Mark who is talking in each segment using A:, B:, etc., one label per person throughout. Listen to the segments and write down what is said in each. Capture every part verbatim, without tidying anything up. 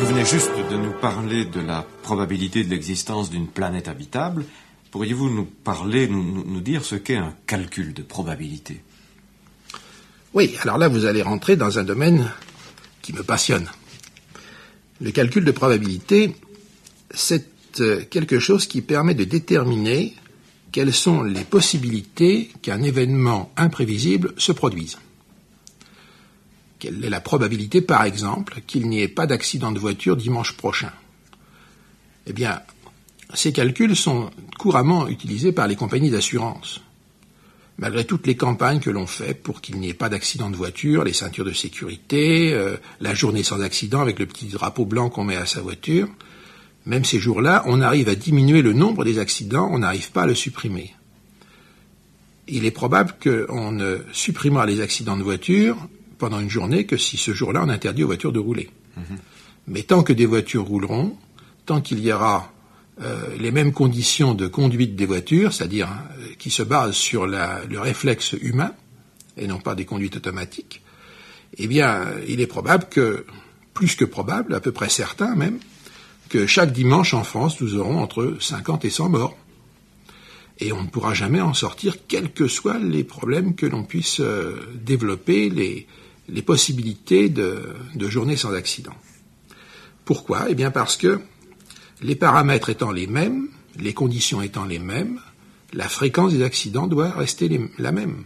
A: Vous venez juste de nous parler de la probabilité de l'existence d'une planète habitable. Pourriez-vous nous parler, nous, nous dire ce qu'est un calcul de probabilité?
B: Oui, alors là, vous allez rentrer dans un domaine qui me passionne. Le calcul de probabilité, c'est quelque chose qui permet de déterminer quelles sont les possibilités qu'un événement imprévisible se produise. Quelle est la probabilité, par exemple, qu'il n'y ait pas d'accident de voiture dimanche prochain? Eh bien, ces calculs sont couramment utilisés par les compagnies d'assurance. Malgré toutes les campagnes que l'on fait pour qu'il n'y ait pas d'accident de voiture, les ceintures de sécurité, euh, la journée sans accident avec le petit drapeau blanc qu'on met à sa voiture, même ces jours-là, on arrive à diminuer le nombre des accidents, on n'arrive pas à le supprimer. Il est probable qu'on ne supprimera les accidents de voiture pendant une journée que si ce jour-là on interdit aux voitures de rouler. Mmh. Mais tant que des voitures rouleront, tant qu'il y aura euh, les mêmes conditions de conduite des voitures, c'est-à-dire euh, qui se basent sur la, le réflexe humain et non pas des conduites automatiques, eh bien, il est probable que, plus que probable, à peu près certain même, que chaque dimanche en France, nous aurons entre cinquante et cent morts. Et on ne pourra jamais en sortir, quels que soient les problèmes que l'on puisse euh, développer, les, les possibilités de, de journées sans accident. Pourquoi? Eh bien parce que les paramètres étant les mêmes, les conditions étant les mêmes, la fréquence des accidents doit rester les, la même.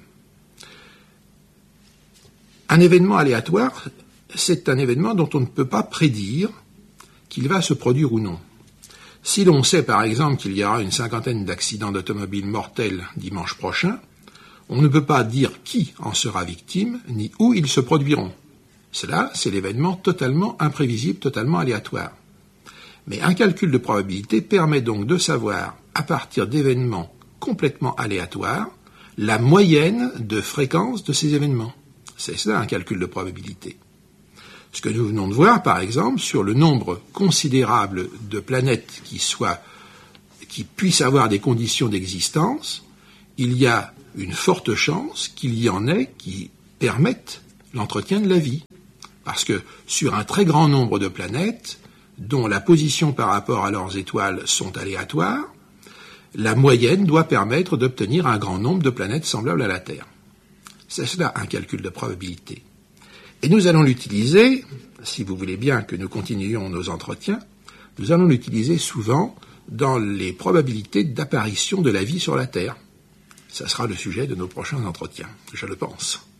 B: Un événement aléatoire, c'est un événement dont on ne peut pas prédire qu'il va se produire ou non. Si l'on sait par exemple qu'il y aura une cinquantaine d'accidents d'automobile mortels dimanche prochain, on ne peut pas dire qui en sera victime, ni où ils se produiront. Cela, c'est l'événement totalement imprévisible, totalement aléatoire. Mais un calcul de probabilité permet donc de savoir, à partir d'événements complètement aléatoires, la moyenne de fréquence de ces événements. C'est cela un calcul de probabilité. Ce que nous venons de voir, par exemple, sur le nombre considérable de planètes qui soient, qui puissent avoir des conditions d'existence, il y a une forte chance qu'il y en ait qui permettent l'entretien de la vie. Parce que sur un très grand nombre de planètes, dont la position par rapport à leurs étoiles sont aléatoires, la moyenne doit permettre d'obtenir un grand nombre de planètes semblables à la Terre. C'est cela un calcul de probabilité. Et nous allons l'utiliser, si vous voulez bien que nous continuions nos entretiens, nous allons l'utiliser souvent dans les probabilités d'apparition de la vie sur la Terre. Ça sera le sujet de nos prochains entretiens, je le pense.